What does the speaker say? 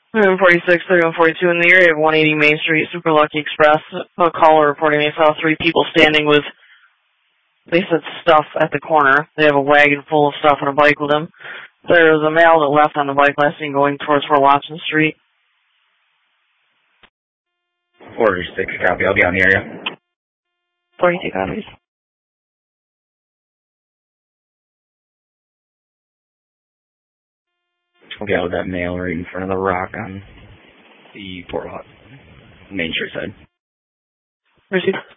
3146, 3142 in the area of 180 Main Street, Super Lucky Express. A caller reporting they saw 3 people standing with, they said, stuff at the corner. They have a wagon full of stuff and a bike with them. There's a male that left on the bike last seen going towards Fort Watson Street. 46, copy. I'll be on the area. 42 copies. I'll be out with that male right in front of the rock on the Fort Watson Main Street side. Received.